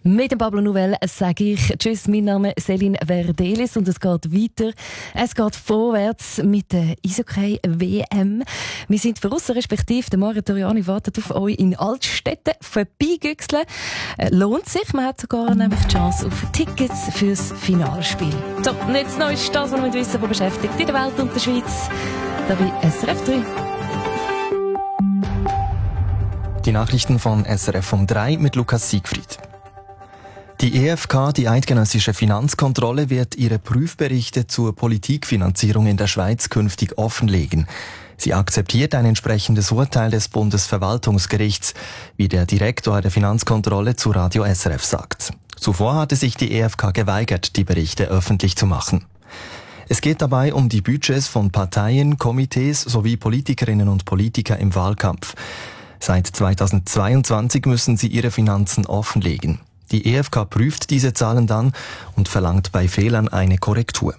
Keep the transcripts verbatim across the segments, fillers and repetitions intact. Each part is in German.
Mit dem Pablo Nouvel sage ich Tschüss, mein Name ist Céline Verdelis und es geht weiter. Es geht vorwärts mit der Eishockey-W M. Wir sind draussen, respektive der Mario Toriani wartet auf euch in Altstetten. Vorbeigüchseln lohnt sich. Man hat sogar nämlich die Chance auf Tickets fürs Finalspiel. So, und jetzt noch ist das, was wir wissen, was beschäftigt in der Welt und der Schweiz. Da bei S R F drei. Die Nachrichten von S R F um drei mit Lukas Siegfried. Die E F K, die Eidgenössische Finanzkontrolle, wird ihre Prüfberichte zur Politikfinanzierung in der Schweiz künftig offenlegen. Sie akzeptiert ein entsprechendes Urteil des Bundesverwaltungsgerichts, wie der Direktor der Finanzkontrolle zu Radio S R F sagt. Zuvor hatte sich die E F K geweigert, die Berichte öffentlich zu machen. Es geht dabei um die Budgets von Parteien, Komitees sowie Politikerinnen und Politiker im Wahlkampf. Seit zweitausendzweiundzwanzig müssen sie ihre Finanzen offenlegen. Die E F K prüft diese Zahlen dann und verlangt bei Fehlern eine Korrektur.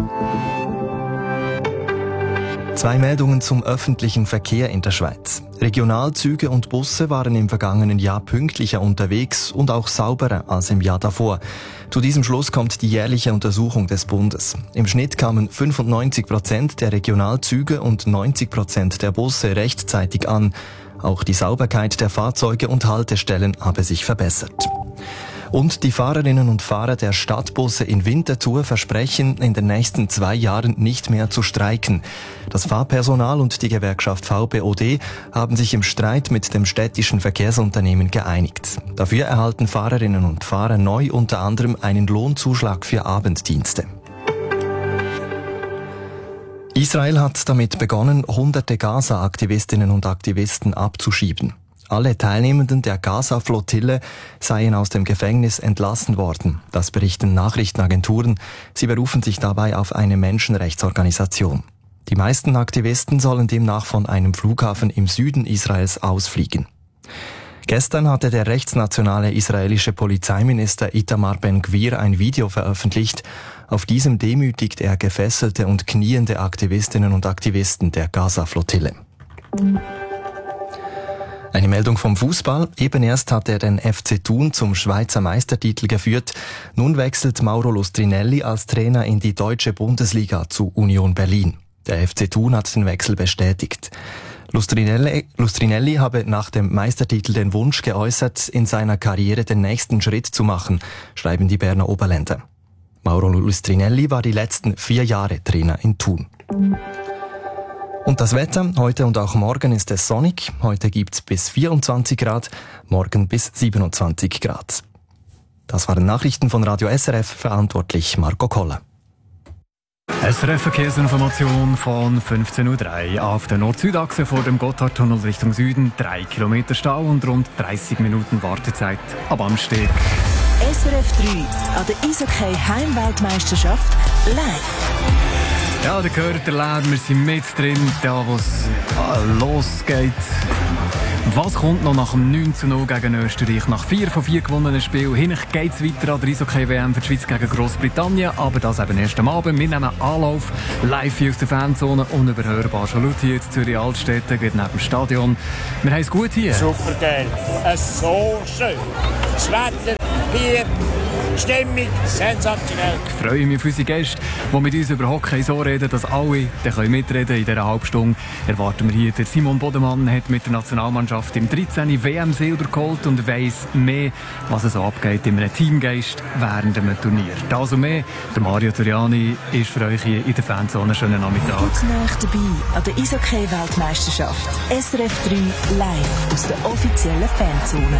Zwei Meldungen zum öffentlichen Verkehr in der Schweiz. Regionalzüge und Busse waren im vergangenen Jahr pünktlicher unterwegs und auch sauberer als im Jahr davor. Zu diesem Schluss kommt die jährliche Untersuchung des Bundes. Im Schnitt kamen fünfundneunzig Prozent der Regionalzüge und neunzig Prozent der Busse rechtzeitig an. Auch die Sauberkeit der Fahrzeuge und Haltestellen habe sich verbessert. Und die Fahrerinnen und Fahrer der Stadtbusse in Winterthur versprechen, in den nächsten zwei Jahren nicht mehr zu streiken. Das Fahrpersonal und die Gewerkschaft V B O D haben sich im Streit mit dem städtischen Verkehrsunternehmen geeinigt. Dafür erhalten Fahrerinnen und Fahrer neu unter anderem einen Lohnzuschlag für Abenddienste. Israel hat damit begonnen, hunderte Gaza-Aktivistinnen und Aktivisten abzuschieben. Alle Teilnehmenden der Gaza-Flottille seien aus dem Gefängnis entlassen worden. Das berichten Nachrichtenagenturen. Sie berufen sich dabei auf eine Menschenrechtsorganisation. Die meisten Aktivisten sollen demnach von einem Flughafen im Süden Israels ausfliegen. Gestern hatte der rechtsnationale israelische Polizeiminister Itamar Ben-Gvir ein Video veröffentlicht. Auf diesem demütigt er gefesselte und kniende Aktivistinnen und Aktivisten der Gaza-Flottille. Eine Meldung vom Fußball. Eben erst hat er den F C Thun zum Schweizer Meistertitel geführt. Nun wechselt Mauro Lustrinelli als Trainer in die deutsche Bundesliga zu Union Berlin. Der F C Thun hat den Wechsel bestätigt. Lustrinelli, Lustrinelli habe nach dem Meistertitel den Wunsch geäußert, in seiner Karriere den nächsten Schritt zu machen, schreiben die Berner Oberländer. Mauro Lustrinelli war die letzten vier Jahre Trainer in Thun. Und das Wetter, heute und auch morgen ist es sonnig. Heute gibt's bis vierundzwanzig Grad, morgen bis siebenundzwanzig Grad. Das waren Nachrichten von Radio S R F, verantwortlich Marco Koller. S R F Verkehrsinformation von fünfzehn Uhr drei. Auf der Nord-Süd-Achse vor dem Gotthardtunnel Richtung Süden drei Kilometer Stau und rund dreißig Minuten Wartezeit am Amsteg. S R F drei an der Eishockey-Heimweltmeisterschaft live. Ja, da gehört der Lärm, wir sind mit drin, da wo es losgeht. Was kommt noch nach dem neun zu null gegen Österreich? Nach vier von vier gewonnenen Spielen hin geht es weiter an der Eishockey-W M für die Schweiz gegen Grossbritannien, aber das eben erst am Abend. Wir nehmen Anlauf, live hier aus der Fanzone, unüberhörbar. Schon laut hier in Zürich-Altstetten, geht neben dem Stadion. Wir haben es gut hier. Super geil, es ist so schön. Das Wetter, Bier, Stimmung, sensationell. Ich freue mich auf unsere Gäste, die mit uns über Hockey so reden, dass alle dann können mitreden in dieser Halbstunde. Erwarten wir hier, der Simon Bodemann hat mit der Nationalmannschaft im dreizehn W M Silber geholt und weiss mehr, was es so abgeht in einem Teamgeist während einem Turnier. Das und mehr, der Mario Toriani ist für euch hier in der Fanzone. Schönen Nachmittag. Gut nah dabei an der Eishockey-Weltmeisterschaft. S R F drei live aus der offiziellen Fanzone.